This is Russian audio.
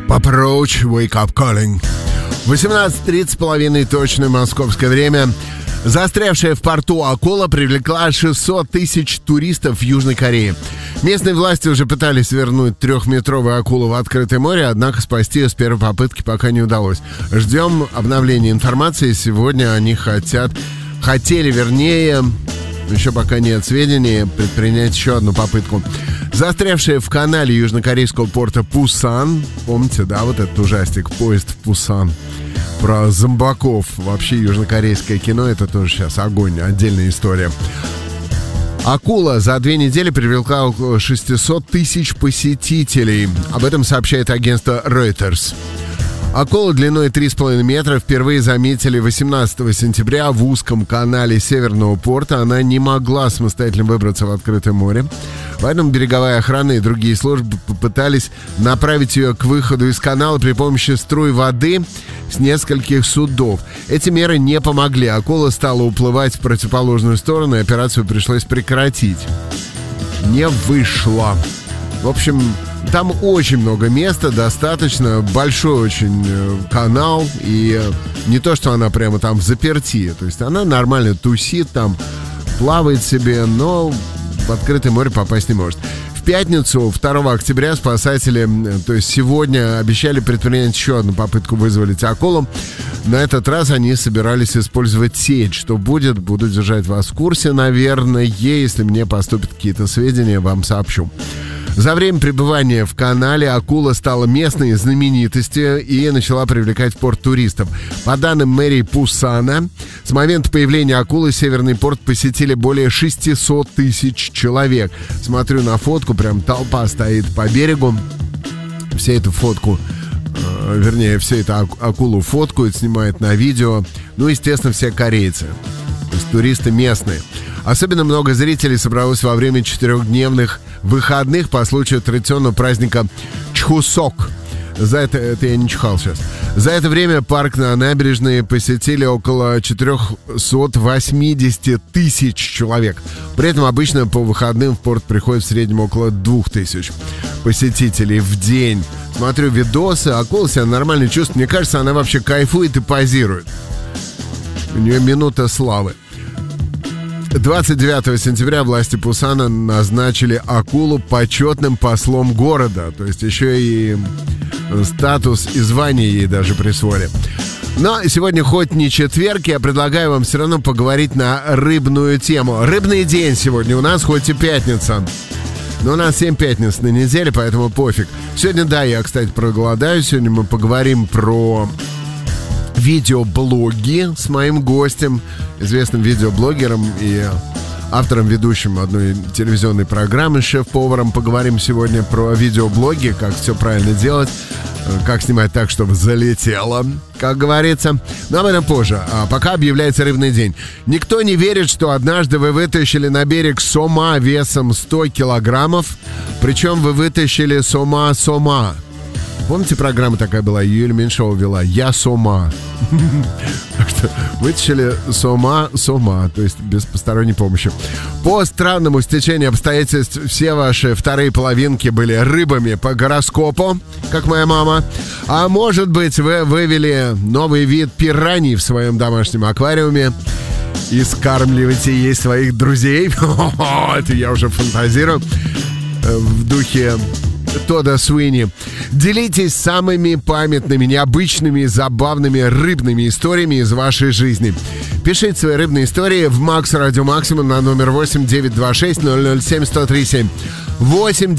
Approach, Wake Up Calling. 18:30 точное московское время. Застрявшая в порту акула привлекла 600 тысяч туристов в Южной Корее. Местные власти уже пытались вернуть 3-метровую акулу в открытое море, однако спасти ее с первой попытки пока не удалось. Ждем обновления информации. Сегодня они хотели, еще пока нет сведений, предпринять еще одну попытку. Застрявшая в канале южнокорейского порта Пусан, помните, да, вот этот ужастик, поезд в Пусан, про зомбаков, вообще южнокорейское кино, это тоже сейчас огонь, отдельная история. Акула за 2 недели привлекла около 600 тысяч посетителей. Об этом сообщает агентство Reuters. Акулу длиной 3,5 метра впервые заметили 18 сентября в узком канале Северного порта. Она не могла самостоятельно выбраться в открытое море. Поэтому береговая охрана и другие службы попытались направить ее к выходу из канала при помощи струй воды с нескольких судов. Эти меры не помогли. Акула стала уплывать в противоположную сторону, и операцию пришлось прекратить. Не вышло. В общем, там очень много места, достаточно большой очень канал. И не то, что она прямо там взаперти. То есть она нормально тусит там, плавает себе, но в открытое море попасть не может. В пятницу, 2 октября, спасатели, то есть сегодня, обещали предпринять еще одну попытку вызволить акулу. На этот раз они собирались использовать сеть. Что будет, буду держать вас в курсе, наверное. Если мне поступят какие-то сведения, вам сообщу. За время пребывания в канале акула стала местной знаменитостью и начала привлекать в порт туристов. По данным мэрии Пусана, с момента появления акулы Северный порт посетили более 600 тысяч человек. Смотрю на фотку, прям толпа стоит по берегу. Все эту акулу фоткают, снимают на видео. Ну, естественно, все корейцы. То есть туристы местные. Особенно много зрителей собралось во время 4-дневных выходных по случаю традиционного праздника Чхусок. Это я не чихал сейчас. За это время парк на набережной посетили около 480 тысяч человек. При этом обычно по выходным в порт приходит в среднем около 2000 посетителей в день. Смотрю видосы, акула себя нормально чувствует. Мне кажется, она вообще кайфует и позирует. У нее минута славы. 29 сентября власти Пусана назначили акулу почетным послом города. То есть еще и статус и звание ей даже присвоили. Но сегодня хоть не четверг, я предлагаю вам все равно поговорить на рыбную тему. Рыбный день сегодня у нас, хоть и пятница. Но у нас 7 пятниц на неделе, поэтому пофиг. Сегодня, да, я, кстати, проголодаюсь. Сегодня мы поговорим про видеоблоги с моим гостем, известным видеоблогером и автором-ведущим одной телевизионной программы, шеф-поваром. Поговорим сегодня про видеоблоги, как все правильно делать, как снимать так, чтобы залетело, как говорится. Но об этом позже. А пока объявляется рыбный день. Никто не верит, что однажды вы вытащили на берег сома весом 100 килограммов. Причем вы вытащили сома. Помните, программа такая была, Юлия Меньшова вела «Я сома». Так что вытащили сома, то есть без посторонней помощи. По странному стечению обстоятельств все ваши вторые половинки были рыбами по гороскопу, как моя мама. А может быть, вы вывели новый вид пираний в своем домашнем аквариуме и скармливаете ей своих друзей. Это я уже фантазирую в духе Тодда Суини. Делитесь самыми памятными, необычными и забавными рыбными историями из вашей жизни. Пишите свои рыбные истории в Макс Радио Максимум на номер 8 926 007 1037. 8